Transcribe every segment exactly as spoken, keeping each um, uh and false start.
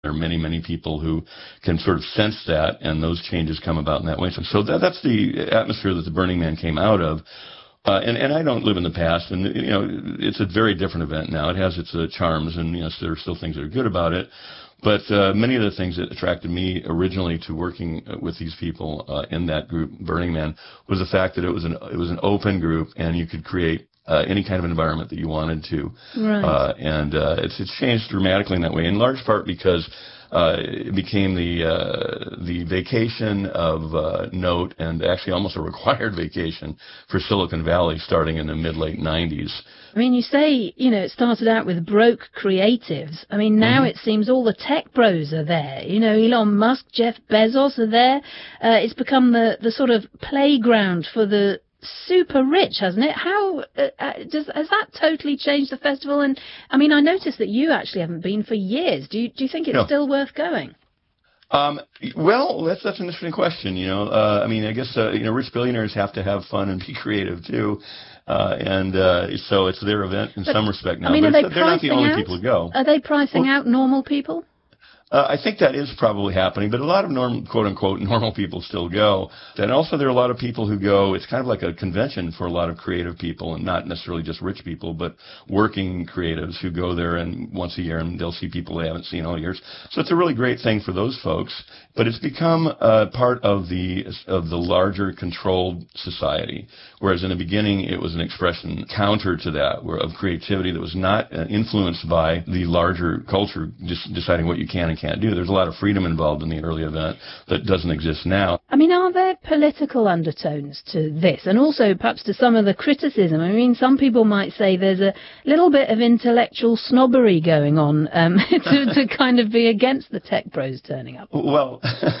There are many, many people who can sort of sense that, and those changes come about in that way. So, so that, that's the atmosphere that the Burning Man came out of. Uh, and, and I don't live in the past, and, you know, it's a very different event now. It has its uh, charms, and, yes, there are still things that are good about it. But uh, many of the things that attracted me originally to working with these people uh, in that group, Burning Man, was the fact that it was an it was an open group, and you could create uh, any kind of environment that you wanted to. Right. Uh, and uh, it's it's changed dramatically in that way, in large part because Uh, it became the uh, the vacation of uh, note, and actually almost a required vacation for Silicon Valley starting in the mid-late nineties. I mean, you say, you know, it started out with broke creatives. I mean, now mm-hmm. it seems all the tech bros are there. You know, Elon Musk, Jeff Bezos are there. Uh, it's become the, the sort of playground for the super rich, hasn't it? How uh, does has that totally changed the festival? And I mean, I noticed that you actually haven't been for years. Do you do you think it's no. still worth going? Um, well, that's that's an interesting question. You know, uh, I mean, I guess uh, you know, rich billionaires have to have fun and be creative too, uh, and uh, so it's their event in but, some respect now. I mean, but are they they're not the only out? people who go. Are they pricing well, out normal people? Uh, I think that is probably happening, but a lot of norm, quote-unquote normal people still go. And also there are a lot of people who go, it's kind of like a convention for a lot of creative people, and not necessarily just rich people, but working creatives who go there and once a year, and they'll see people they haven't seen all years. So it's a really great thing for those folks, but it's become uh, part of the of the larger controlled society, whereas in the beginning it was an expression counter to that, where of creativity that was not uh, influenced by the larger culture just deciding what you can and can't do. There's a lot of freedom involved in the early event that doesn't exist now. I mean, are there political undertones to this? And also perhaps to some of the criticism? I mean, some people might say there's a little bit of intellectual snobbery going on um, to, to kind of be against the tech bros turning up. Well,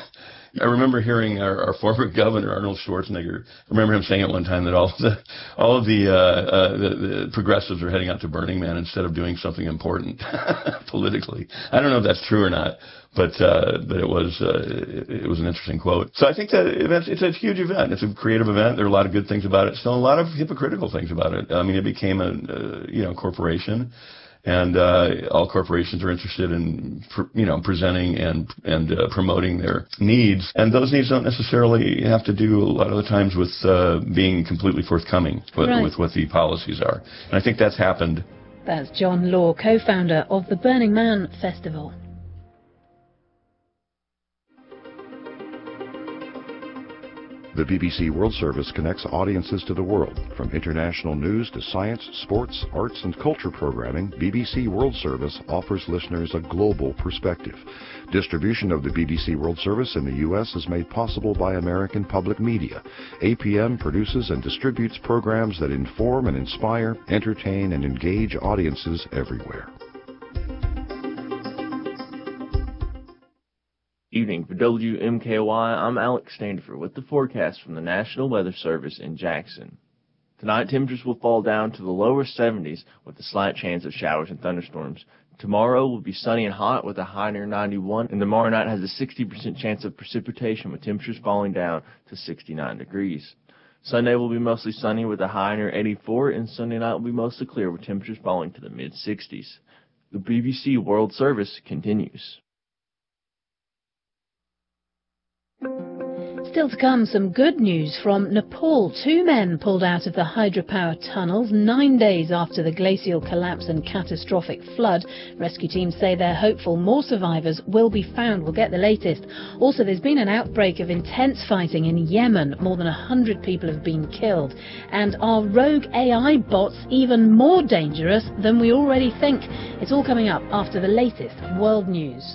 I remember hearing our, our former governor, Arnold Schwarzenegger, I remember him saying at one time that all of the, all of the, uh, uh, the, the progressives are heading out to Burning Man instead of doing something important politically. I don't know if that's true or not, but uh, but it was uh, it, it was an interesting quote. So I think that event, it's a huge event. It's a creative event. There are a lot of good things about it. Still a lot of hypocritical things about it. I mean, it became a uh, you know corporation. And uh, all corporations are interested in, you know, presenting and and uh, promoting their needs, and those needs don't necessarily have to do a lot of the times with uh, being completely forthcoming with, right. with what the policies are. And I think that's happened. That's John Law, co-founder of the Burning Man Festival. The B B C World Service connects audiences to the world. From international news to science, sports, arts, and culture programming, B B C World Service offers listeners a global perspective. Distribution of the B B C World Service in the U S is made possible by American Public Media. A P M produces and distributes programs that inform and inspire, entertain, and engage audiences everywhere. Evening for W M K Y, I'm Alex Standiford with the forecast from the National Weather Service in Jackson. Tonight, temperatures will fall down to the lower seventies with a slight chance of showers and thunderstorms. Tomorrow will be sunny and hot with a high near ninety-one, and tomorrow night has a sixty percent chance of precipitation with temperatures falling down to sixty-nine degrees. Sunday will be mostly sunny with a high near eighty-four, and Sunday night will be mostly clear with temperatures falling to the mid-sixties. The B B C World Service continues. Still to come, some good news from Nepal. Two men pulled out of the hydropower tunnels nine days after the glacial collapse and catastrophic flood. Rescue teams say they're hopeful more survivors will be found. We'll get the latest. Also, there's been an outbreak of intense fighting in Yemen. More than one hundred people have been killed. And are rogue A I bots even more dangerous than we already think? It's all coming up after the latest world news.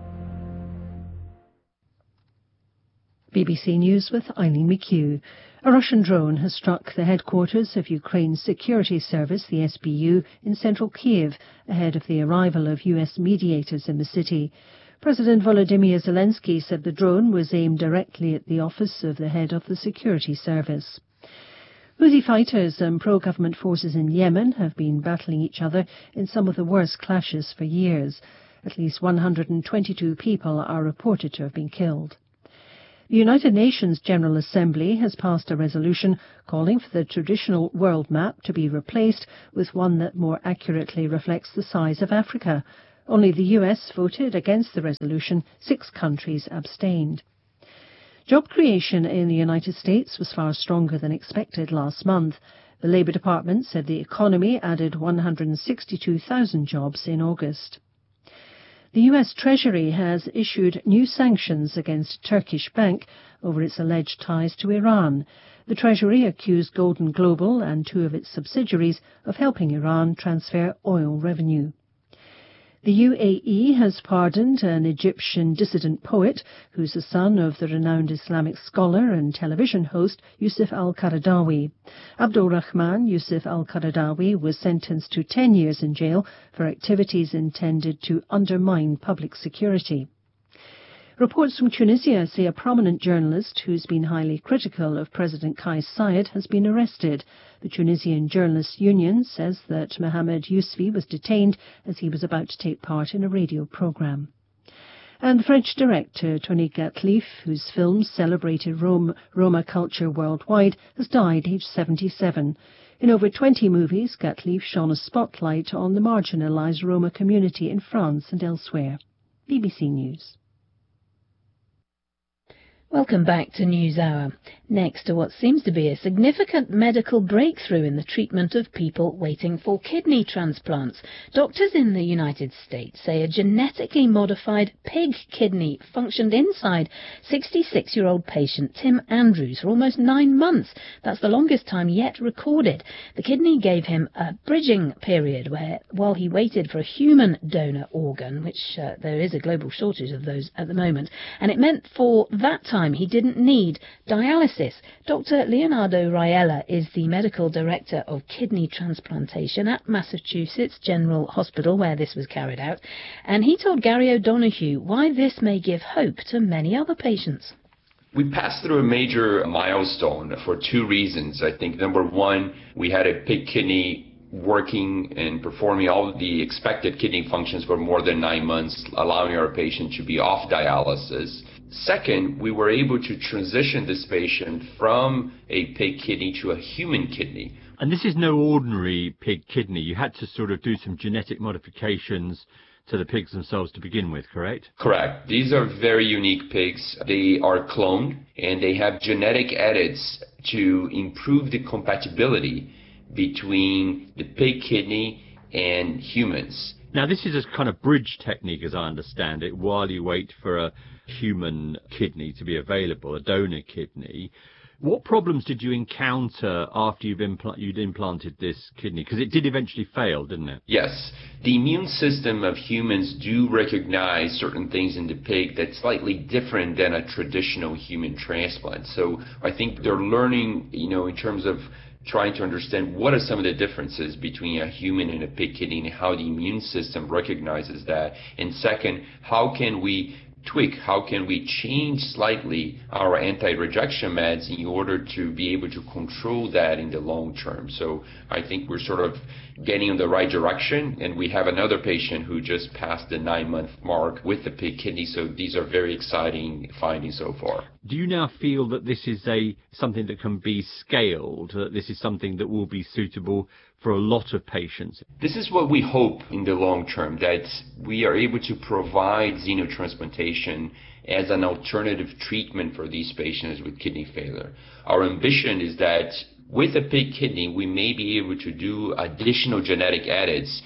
B B C News with Eileen McHugh. A Russian drone has struck the headquarters of Ukraine's security service, the S B U, in central Kiev, ahead of the arrival of U S mediators in the city. President Volodymyr Zelensky said the drone was aimed directly at the office of the head of the security service. Houthi fighters and pro-government forces in Yemen have been battling each other in some of the worst clashes for years. At least one hundred twenty-two people are reported to have been killed. The United Nations General Assembly has passed a resolution calling for the traditional world map to be replaced with one that more accurately reflects the size of Africa. Only the U S voted against the resolution. Six countries abstained. Job creation in the United States was far stronger than expected last month. The Labour Department said the economy added one hundred sixty-two thousand jobs in August. The U S Treasury has issued new sanctions against Turkish Bank over its alleged ties to Iran. The Treasury accused Golden Global and two of its subsidiaries of helping Iran transfer oil revenue. The U A E has pardoned an Egyptian dissident poet who's the son of the renowned Islamic scholar and television host Yusuf al-Qaradawi. Abdul Rahman Yusuf al-Qaradawi was sentenced to ten years in jail for activities intended to undermine public security. Reports from Tunisia say a prominent journalist who's been highly critical of President Kais Saied has been arrested. The Tunisian Journalists Union says that Mohamed Yousfi was detained as he was about to take part in a radio programme. And French director Tony Gatliff, whose films celebrated Rome, Roma culture worldwide, has died aged seventy-seven. In over twenty movies, Gatliff shone a spotlight on the marginalised Roma community in France and elsewhere. B B C News. Welcome back to NewsHour. Next to what seems to be a significant medical breakthrough in the treatment of people waiting for kidney transplants. Doctors in the United States say a genetically modified pig kidney functioned inside sixty-six-year-old patient Tim Andrews for almost nine months. That's the longest time yet recorded. The kidney gave him a bridging period where, while he waited for a human donor organ, which uh, there is a global shortage of those at the moment, and it meant for that time he didn't need dialysis. Doctor Leonardo Raiella is the medical director of kidney transplantation at Massachusetts General Hospital, where this was carried out, and he told Gary O'Donoghue why this may give hope to many other patients. We passed through a major milestone for two reasons. I think, number one, we had a pig kidney working and performing all of the expected kidney functions for more than nine months, allowing our patient to be off dialysis. Second, we were able to transition this patient from a pig kidney to a human kidney. And this is no ordinary pig kidney. You had to sort of do some genetic modifications to the pigs themselves to begin with, correct? Correct. These are very unique pigs. They are cloned, and they have genetic edits to improve the compatibility between the pig kidney and humans. Now, this is a kind of bridge technique, as I understand it, while you wait for a human kidney to be available, a donor kidney. What problems did you encounter after you've impl- you'd implanted this kidney? Because it did eventually fail, didn't it? Yes. The immune system of humans do recognize certain things in the pig that's slightly different than a traditional human transplant. So I think they're learning, you know, in terms of trying to understand what are some of the differences between a human and a pig kidney and how the immune system recognizes that. And second, how can we tweak, how can we change slightly our anti-rejection meds in order to be able to control that in the long term. So I think we're sort of getting in the right direction, and we have another patient who just passed the nine-month mark with the pig kidney, so these are very exciting findings so far. Do you now feel that this is a something that can be scaled, that this is something that will be suitable for a lot of patients? This is what we hope in the long term, that we are able to provide xenotransplantation as an alternative treatment for these patients with kidney failure. Our ambition is that with a pig kidney, we may be able to do additional genetic edits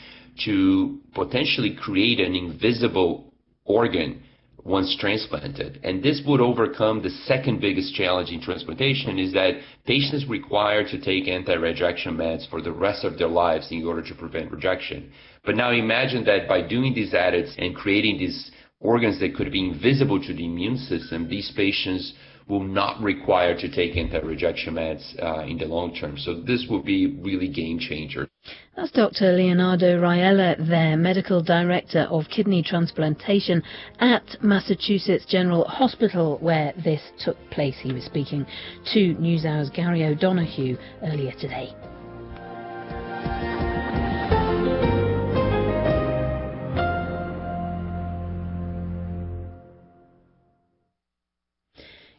to potentially create an invisible organ once transplanted. And this would overcome the second biggest challenge in transplantation, is that patients require to take anti-rejection meds for the rest of their lives in order to prevent rejection. But now imagine that by doing these edits and creating these organs that could be invisible to the immune system, these patients will not require to take anti-rejection meds uh, in the long term. So this will be really game changer. That's Doctor Leonardo Raiella there, Medical Director of Kidney Transplantation at Massachusetts General Hospital, where this took place. He was speaking to NewsHour's Gary O'Donoghue earlier today.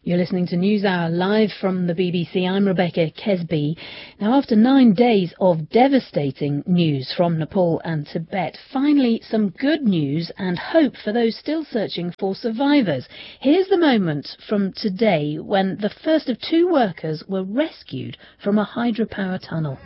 You're listening to NewsHour live from the B B C. I'm Rebecca Kesby. Now, after nine days of devastating news from Nepal and Tibet, finally some good news and hope for those still searching for survivors. Here's the moment from today when the first of two workers were rescued from a hydropower tunnel.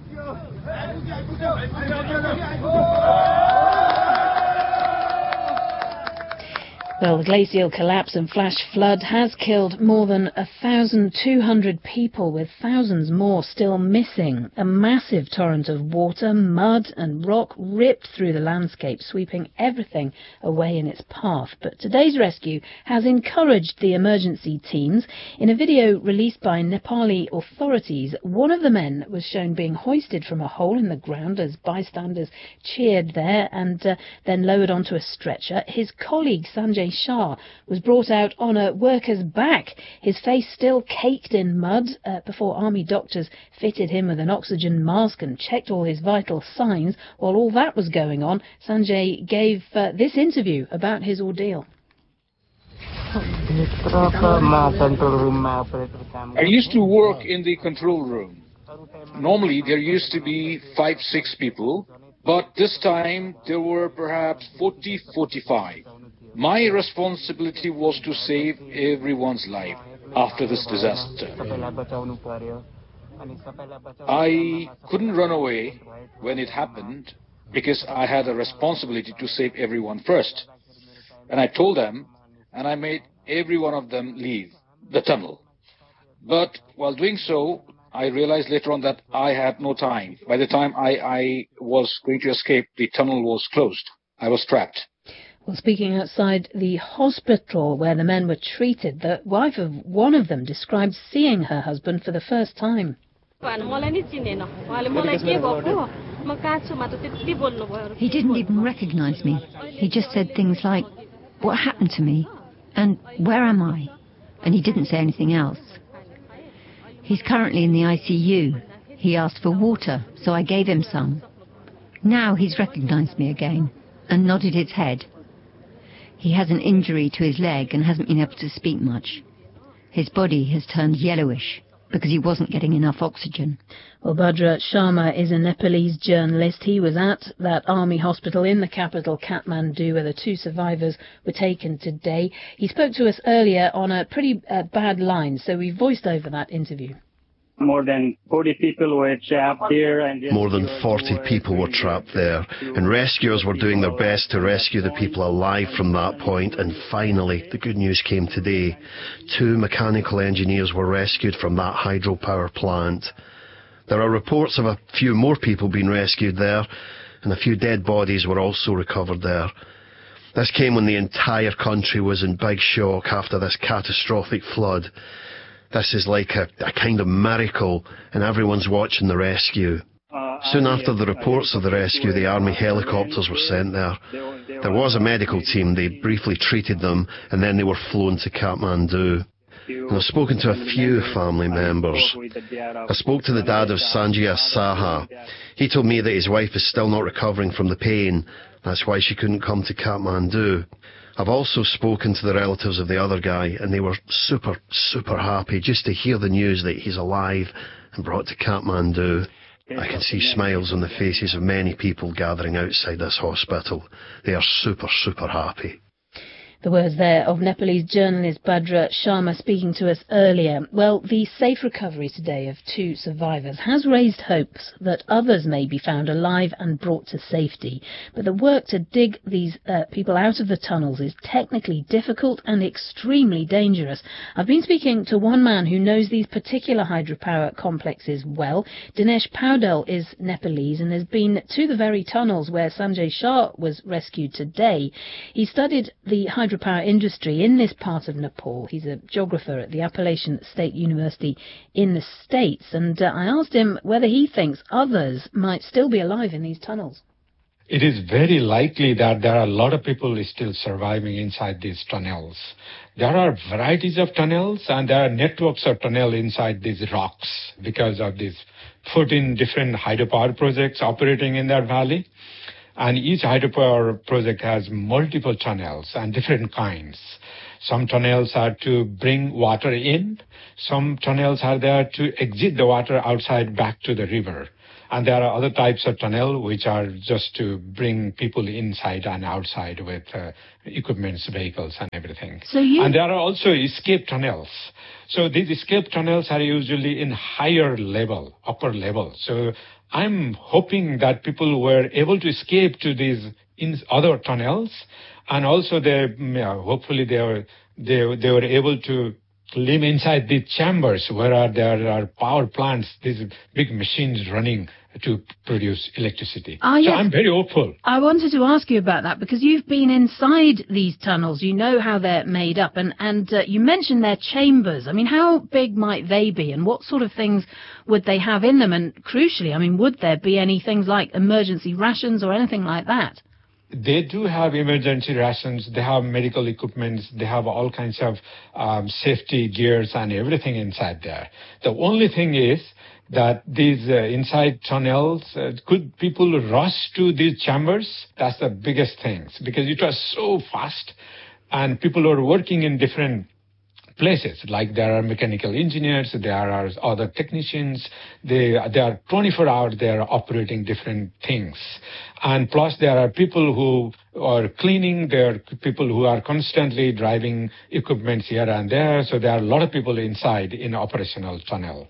Well, the glacial collapse and flash flood has killed more than one thousand two hundred people, with thousands more still missing. A massive torrent of water, mud and rock ripped through the landscape, sweeping everything away in its path. But today's rescue has encouraged the emergency teams. In a video released by Nepali authorities, one of the men was shown being hoisted from a hole in the ground as bystanders cheered there and uh, then lowered onto a stretcher. His colleague Sanjay Shah was brought out on a worker's back, his face still caked in mud, uh, before army doctors fitted him with an oxygen mask and checked all his vital signs. While all that was going on, Sanjay gave uh, this interview about his ordeal. I used to work in the control room. Normally there used to be five, six people, but this time there were perhaps forty, forty-five. My responsibility was to save everyone's life after this disaster. I couldn't run away when it happened because I had a responsibility to save everyone first. And I told them, and I made every one of them leave the tunnel. But while doing so, I realized later on that I had no time. By the time I, I was going to escape, the tunnel was closed. I was trapped. Well, speaking outside the hospital where the men were treated, the wife of one of them described seeing her husband for the first time. He didn't even recognize me. He just said things like, "What happened to me?" and "Where am I?" And he didn't say anything else. He's currently in the I C U. He asked for water, so I gave him some. Now he's recognized me again and nodded his head. He has an injury to his leg and hasn't been able to speak much. His body has turned yellowish because he wasn't getting enough oxygen. Well, Bhadra Sharma is a Nepalese journalist. He was at that army hospital in the capital, Kathmandu, where the two survivors were taken today. He spoke to us earlier on a pretty uh, bad line, so we voiced over that interview. More than forty people were trapped there. And More than forty people were trapped there, and rescuers were doing their best to rescue the people alive from that point. And finally, the good news came today. Two mechanical engineers were rescued from that hydropower plant. There are reports of a few more people being rescued there, and a few dead bodies were also recovered there. This came when the entire country was in big shock after this catastrophic flood. This is like a, a kind of miracle, and everyone's watching the rescue. Soon after the reports of the rescue, the army helicopters were sent there. There was a medical team. They briefly treated them, and then they were flown to Kathmandu. And I've spoken to a few family members. I spoke to the dad of Sanjay Saha. He told me that his wife is still not recovering from the pain. That's why she couldn't come to Kathmandu. I've also spoken to the relatives of the other guy, and they were super, super happy just to hear the news that he's alive and brought to Kathmandu. I can see smiles on the faces of many people gathering outside this hospital. They are super, super happy. The words there of Nepalese journalist Bhadra Sharma speaking to us earlier. Well, the safe recovery today of two survivors has raised hopes that others may be found alive and brought to safety. But the work to dig these uh, people out of the tunnels is technically difficult and extremely dangerous. I've been speaking to one man who knows these particular hydropower complexes well. Dinesh Paudel is Nepalese and has been to the very tunnels where Sanjay Shah was rescued today. He studied the hydropower hydropower industry in this part of Nepal. He's a geographer at the Appalachian State University in the States, and uh, I asked him whether he thinks others might still be alive in these tunnels. It is very likely that there are a lot of people still surviving inside these tunnels. There are varieties of tunnels, and there are networks of tunnels inside these rocks because of these fourteen different hydropower projects operating in that valley. And each hydropower project has multiple tunnels and different kinds. Some tunnels are to bring water in. Some tunnels are there to exit the water outside back to the river. And there are other types of tunnel which are just to bring people inside and outside with uh, equipments, vehicles, and everything. So you... And there are also escape tunnels. So these escape tunnels are usually in higher level, upper level. So I'm hoping that people were able to escape to these in other tunnels, and also they, yeah, hopefully they were they they were able to live inside these chambers where are, there are power plants, these big machines running to produce electricity. Ah, yes. So I'm very hopeful. I wanted to ask you about that because you've been inside these tunnels. You know how they're made up, and, and uh, you mentioned their chambers. I mean, how big might they be, and what sort of things would they have in them? And crucially, I mean, would there be any things like emergency rations or anything like that? They do have emergency rations, they have medical equipment, they have all kinds of um, safety gears and everything inside there. The only thing is that these uh, inside tunnels, uh, could people rush to these chambers? That's the biggest thing, because it was so fast and people are working in different places, like there are mechanical engineers, there are other technicians, they, they are twenty-four hours, they are operating different things. And plus there are people who are cleaning, there are people who are constantly driving equipment here and there, so there are a lot of people inside in operational tunnel.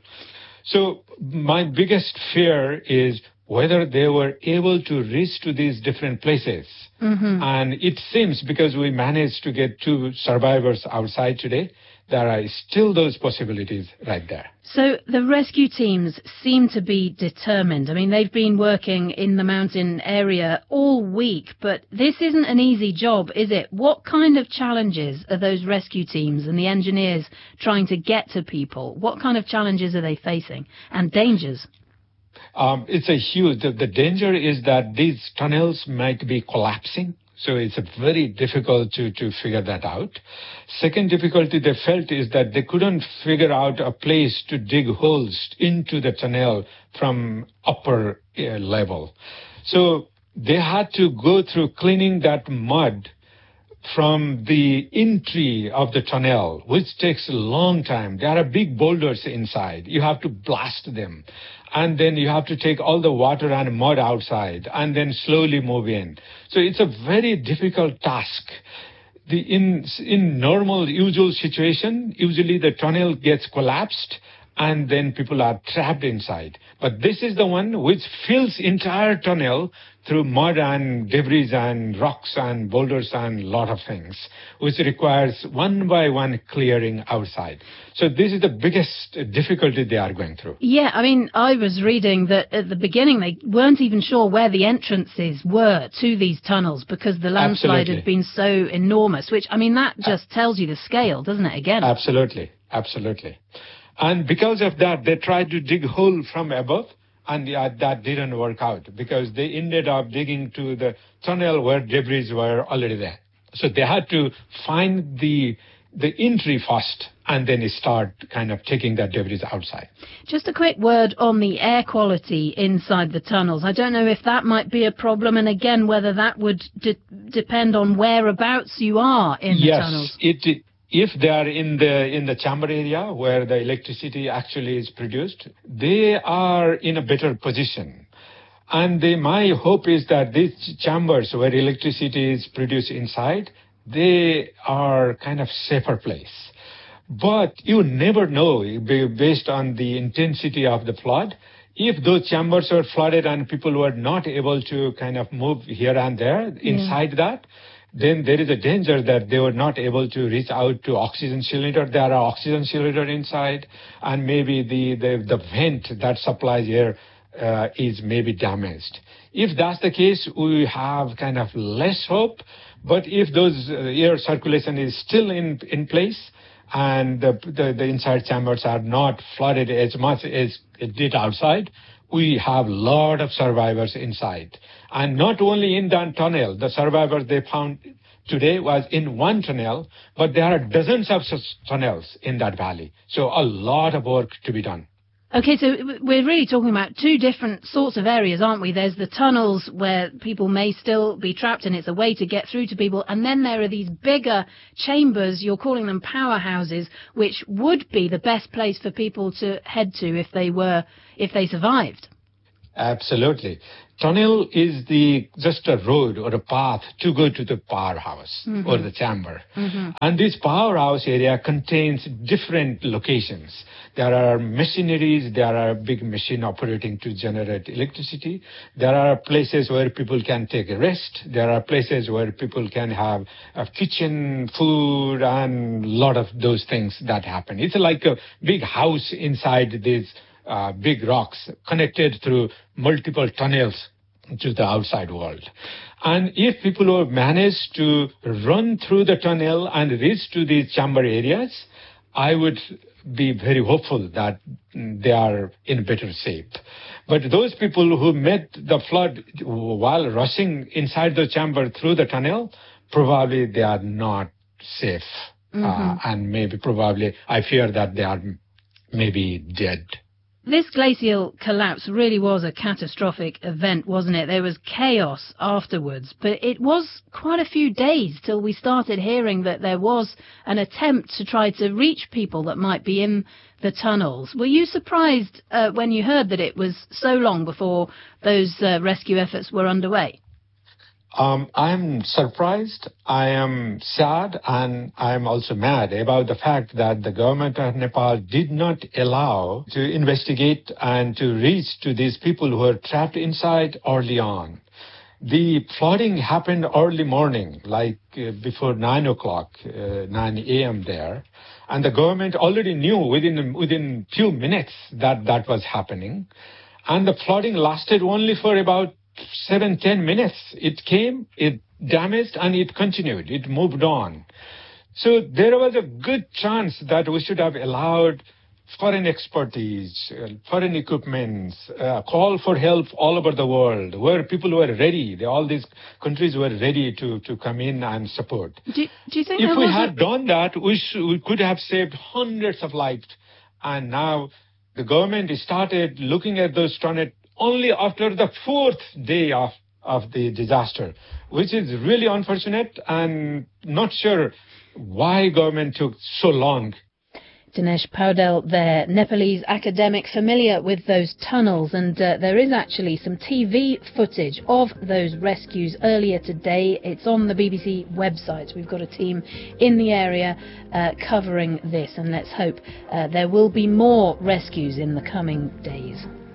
So my biggest fear is whether they were able to reach to these different places. Mm-hmm. And it seems, because we managed to get two survivors outside today, there are still those possibilities right there. So the rescue teams seem to be determined. I mean, they've been working in the mountain area all week, but this isn't an easy job, is it? What kind of challenges are those rescue teams and the engineers trying to get to people? What kind of challenges are they facing, and dangers? Um, it's a huge, the, the danger is that these tunnels might be collapsing. So it's a very difficult to, to figure that out. Second difficulty they felt is that they couldn't figure out a place to dig holes into the tunnel from upper uh, level. So they had to go through cleaning that mud from the entry of the tunnel, which takes a long time. There are big boulders inside. You have to blast them. And then you have to take all the water and mud outside and then slowly move in. So it's a very difficult task. The, in, in normal, usual situation, usually the tunnel gets collapsed and then people are trapped inside. But this is the one which fills entire tunnel through mud and debris and rocks and boulders and a lot of things, which requires one by one clearing outside. So this is the biggest difficulty they are going through. Yeah, I mean, I was reading that at the beginning they weren't even sure where the entrances were to these tunnels because the landslide Absolutely. had been so enormous, which, I mean, that just tells you the scale, doesn't it, again? Absolutely, absolutely. And because of that, they tried to dig hole from above, and yeah, that didn't work out because they ended up digging to the tunnel where debris were already there. So they had to find the the entry first and then start kind of taking that debris outside. Just a quick word on the air quality inside the tunnels. I don't know if that might be a problem, and again, whether that would de- depend on whereabouts you are in the yes, tunnels. Yes, it. If they are in the in the chamber area where the electricity actually is produced, they are in a better position. And they, my hope is that these chambers where electricity is produced inside, they are kind of safer place. But you never know based on the intensity of the flood. If those chambers were flooded and people were not able to kind of move here and there inside yeah. that, then there is a danger that they were not able to reach out to oxygen cylinder. There are oxygen cylinder inside, and maybe the, the, the vent that supplies air uh, is maybe damaged. If that's the case, we have kind of less hope. But if those uh, air circulation is still in, in place, and the, the, the inside chambers are not flooded as much as it did outside, we have a lot of survivors inside. And not only in that tunnel, the survivors they found today was in one tunnel, but there are dozens of such tunnels in that valley. So a lot of work to be done. OK, so we're really talking about two different sorts of areas, aren't we? There's the tunnels where people may still be trapped and it's a way to get through to people. And then there are these bigger chambers, you're calling them powerhouses, which would be the best place for people to head to if they were, if they survived. Absolutely. Tunnel is the just a road or a path to go to the powerhouse mm-hmm. or the chamber. Mm-hmm. And this powerhouse area contains different locations. There are machineries, there are big machine operating to generate electricity. There are places where people can take a rest. There are places where people can have a kitchen, food, and a lot of those things that happen. It's like a big house inside this Uh, big rocks connected through multiple tunnels to the outside world. And if people who manage to run through the tunnel and reach to these chamber areas, I would be very hopeful that they are in better shape. But those people who met the flood while rushing inside the chamber through the tunnel, probably they are not safe. Mm-hmm. Uh, and maybe probably, I fear that they are maybe dead. This glacial collapse really was a catastrophic event, wasn't it? There was chaos afterwards, but it was quite a few days till we started hearing that there was an attempt to try to reach people that might be in the tunnels. Were you surprised uh, when you heard that it was so long before those uh, rescue efforts were underway? Um, I'm surprised, I am sad, and I'm also mad about the fact that the government of Nepal did not allow to investigate and to reach to these people who are trapped inside early on. The flooding happened early morning, like uh, before nine o'clock, uh, nine a.m. there, and the government already knew within within few minutes that that was happening, and the flooding lasted only for about seven, ten minutes. It came, it damaged, and it continued. It moved on. So there was a good chance that we should have allowed foreign expertise, uh, foreign equipment, uh, call for help all over the world, where people were ready. They, all these countries were ready to, to come in and support. Do, do you think if we had a... done that, we, sh- we could have saved hundreds of lives. And now the government started looking at those tunnels only after the fourth day of, of the disaster, which is really unfortunate and not sure why government took so long. Dinesh Paudel there, Nepalese academic familiar with those tunnels, and uh, there is actually some T V footage of those rescues earlier today. It's on the B B C website. We've got a team in the area uh, covering this, and let's hope uh, there will be more rescues in the coming days.